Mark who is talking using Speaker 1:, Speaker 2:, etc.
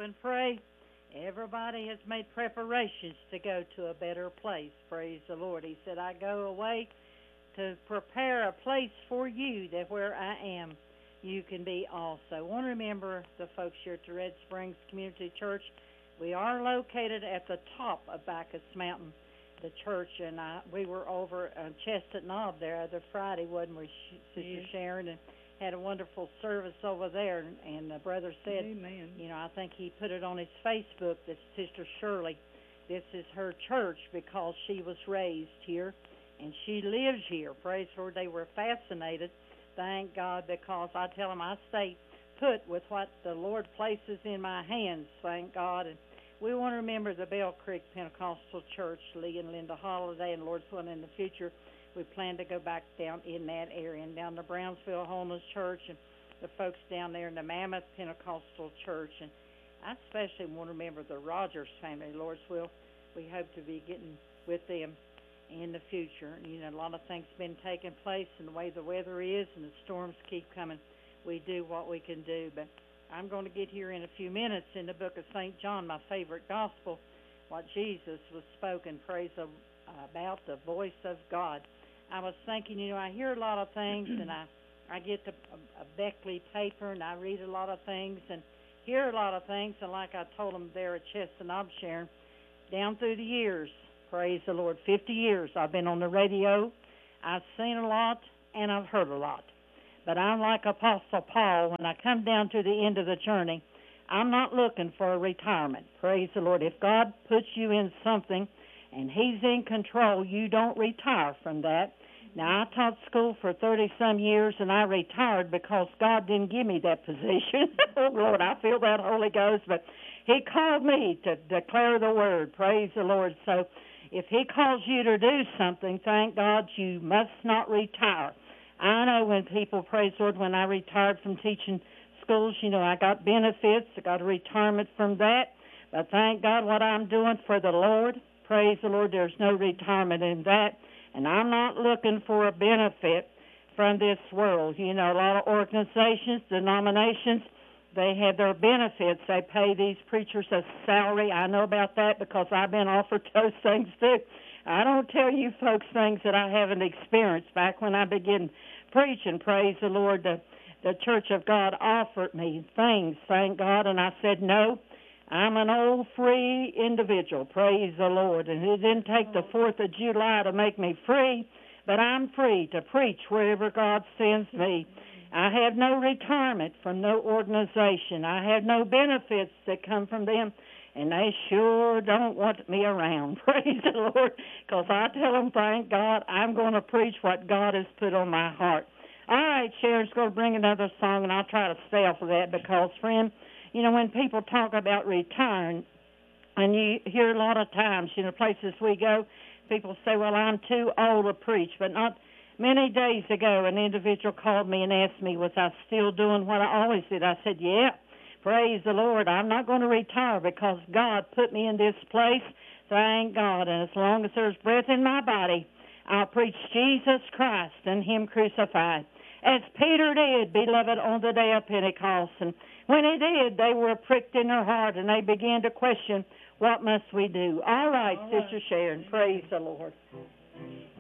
Speaker 1: and pray. Everybody has made preparations to go to a better place. Praise the Lord. He said, I go away to prepare a place for you that where I am, you can be also. I want to remember the folks here at the Red Springs Community Church. We are located at the top of Bacchus Mountain, the church, and we were over on Chestnut Knob there other Friday, wasn't we, Sister Sharon, and had a wonderful service over there, and the brother said,
Speaker 2: Amen.
Speaker 1: You know, I think he put it on his Facebook that Sister Shirley, this is her church because she was raised here, and she lives here. Praise the Lord. They were fascinated, thank God, because I tell them I stay put with what the Lord places in my hands, thank God. And we want to remember the Bell Creek Pentecostal Church, Lee and Linda Holiday, and Lord's willing in the future, we plan to go back down in that area and down to Brownsville Homeless Church and the folks down there in the Mammoth Pentecostal Church. And I especially want to remember the Rogers family, Lord's will. We hope to be getting with them in the future. You know, a lot of things have been taking place, and the way the weather is and the storms keep coming, we do what we can do. But I'm going to get here in a few minutes in the book of St. John, my favorite gospel, what Jesus was spoken, praise about the voice of God. I was thinking, you know, I hear a lot of things, and I get a Beckley paper, and I read a lot of things and hear a lot of things, and like I told them there at Chestnut Knob, Sharon, down through the years, praise the Lord, 50 years I've been on the radio. I've seen a lot, and I've heard a lot. But I'm like Apostle Paul. When I come down to the end of the journey, I'm not looking for a retirement. Praise the Lord. If God puts you in something and He's in control, you don't retire from that. Now, I taught school for 30-some years, and I retired because God didn't give me that position. Oh, Lord, I feel that Holy Ghost. But He called me to declare the Word. Praise the Lord. So if He calls you to do something, thank God, you must not retire. I know when people, praise the Lord, when I retired from teaching schools, you know, I got benefits. I got a retirement from that. But thank God what I'm doing for the Lord, praise the Lord, there's no retirement in that. And I'm not looking for a benefit from this world. You know, a lot of organizations, denominations, they have their benefits. They pay these preachers a salary. I know about that because I've been offered those things too. I don't tell you folks things that I haven't experienced. Back when I began preaching, praise the Lord, the Church of God offered me things, thank God, and I said no. I'm an old free individual, praise the Lord, and it didn't take the 4th of July to make me free, but I'm free to preach wherever God sends me. I have no retirement from no organization. I have no benefits that come from them, and they sure don't want me around, praise the Lord, because I tell them, thank God, I'm going to preach what God has put on my heart. All right, Sharon's going to bring another song, and I'll try to stay off of that because, friend, you know, when people talk about retiring, and you hear a lot of times, you know, places we go, people say, well, I'm too old to preach. But not many days ago, an individual called me and asked me, was I still doing what I always did? I said, yeah, praise the Lord. I'm not going to retire because God put me in this place. Thank God. And as long as there's breath in my body, I'll preach Jesus Christ and Him crucified. As Peter did, beloved, on the day of Pentecost. And when he did, they were pricked in their heart, and they began to question, what must we do? All right, Sister Sharon, praise the Lord.